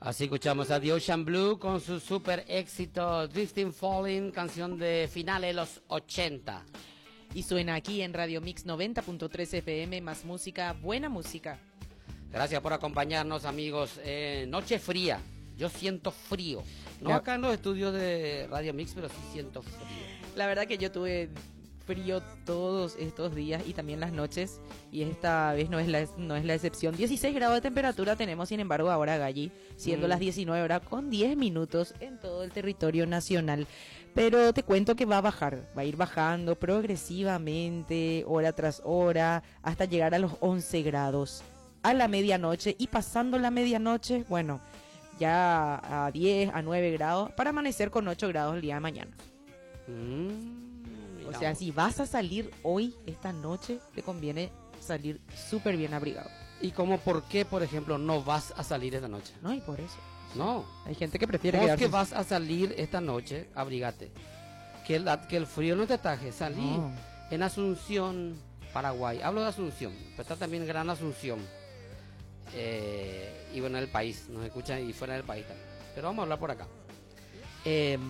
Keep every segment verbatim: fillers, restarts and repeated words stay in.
Así escuchamos a The Ocean Blue con su super éxito Drifting Falling, canción de finales de los ochenta. Y suena aquí en Radio Mix noventa punto tres F M, más música, buena música. Gracias por acompañarnos, amigos. Eh, noche fría, yo siento frío. No La... acá en los estudios de Radio Mix, pero sí siento frío. La verdad que yo tuve frío todos estos días y también las noches, y esta vez no es la, no es la excepción. dieciséis grados de temperatura tenemos, sin embargo, ahora, Galli, siendo mm. las diecinueve horas con diez minutos en todo el territorio nacional. Pero te cuento que va a bajar, va a ir bajando progresivamente, hora tras hora, hasta llegar a los once grados a la medianoche, y pasando la medianoche, bueno, ya a diez, a nueve grados, para amanecer con ocho grados el día de mañana. Mm. O sea, si vas a salir hoy, esta noche, te conviene salir súper bien abrigado. ¿Y cómo, por qué, por ejemplo, no vas a salir esta noche? No, y por eso. No. Hay gente que prefiere Vos quedarse. que vas a salir esta noche, abrígate. Que el, que el frío no te ataje. Salí no. en Asunción, Paraguay. Hablo de Asunción, pero está también Gran Asunción. Eh, y bueno, el país. Nos escuchan y fuera del país también. Pero vamos a hablar por acá. Eh,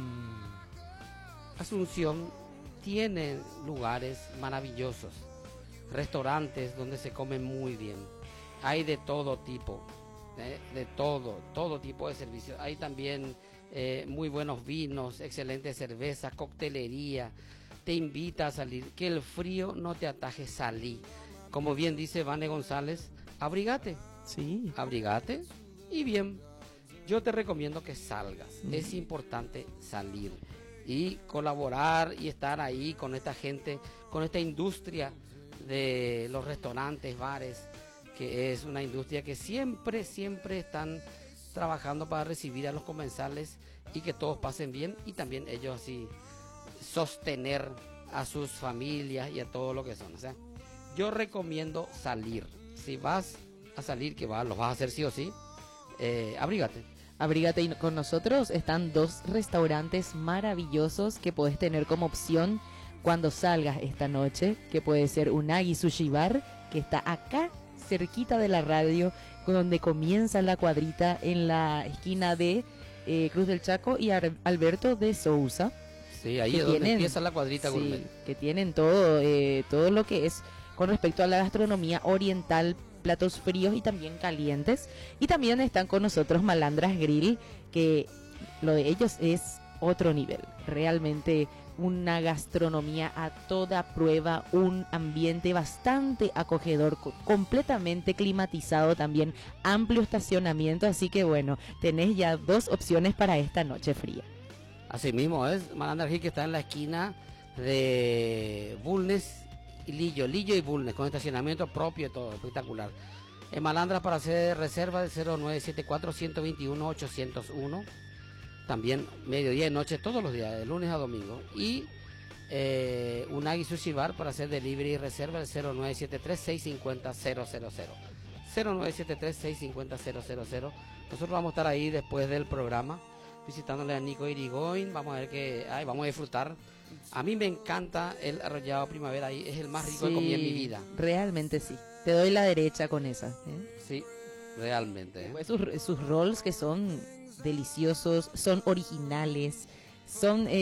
Asunción tiene lugares maravillosos, restaurantes donde se come muy bien, hay de todo tipo, ¿eh? de todo, todo tipo de servicios, hay también eh, muy buenos vinos, excelentes cervezas, coctelería, te invita a salir, que el frío no te ataje, salí, como bien dice Vane González, abrigate, sí, abrigate y bien, yo te recomiendo que salgas, mm. es importante salir y colaborar y estar ahí con esta gente, con esta industria de los restaurantes, bares, que es una industria que siempre, siempre están trabajando para recibir a los comensales y que todos pasen bien, y también ellos así sostener a sus familias y a todo lo que son. O sea, yo recomiendo salir. Si vas a salir, que va, lo vas a hacer sí o sí, eh, abrígate. Abrígate, y con nosotros están dos restaurantes maravillosos que podés tener como opción cuando salgas esta noche, que puede ser Unagi Sushi Bar, que está acá cerquita de la radio, donde comienza la cuadrita en la esquina de eh, Cruz del Chaco y Ar- Alberto de Sousa. Sí, ahí es donde tienen, empieza la cuadrita. Sí, gourmet. Que tienen todo, eh, todo lo que es con respecto a la gastronomía oriental, platos fríos y también calientes. Y también están con nosotros Malandras Grill, que lo de ellos es otro nivel, realmente una gastronomía a toda prueba, un ambiente bastante acogedor, co- completamente climatizado también, amplio estacionamiento, así que bueno, tenés ya dos opciones para esta noche fría. Así mismo es, Malandras Grill, que está en la esquina de Bulnes y Lillo, Lillo y Bulnes, con estacionamiento propio y todo, espectacular. En Malandras, para hacer reserva de cero nueve siete cuatro, uno dos uno, ocho cero uno. También mediodía y noche, todos los días, de lunes a domingo. Y eh, Unagi Sushi Bar para hacer delivery y reserva del cero nueve siete tres, seis cinco cero, cero cero cero. cero nueve siete tres, seis cinco cero, cero cero cero. Nosotros vamos a estar ahí después del programa, visitándole a Nico Irigoyen. Vamos a ver que, ay, vamos a disfrutar. A mí me encanta el arrollado primavera, ahí es el más rico Sí, que comí en mi vida. Realmente sí. Te doy la derecha con esa. ¿eh? Sí, realmente. ¿eh? Pues sus, sus rolls que son deliciosos, son originales, son... Eh,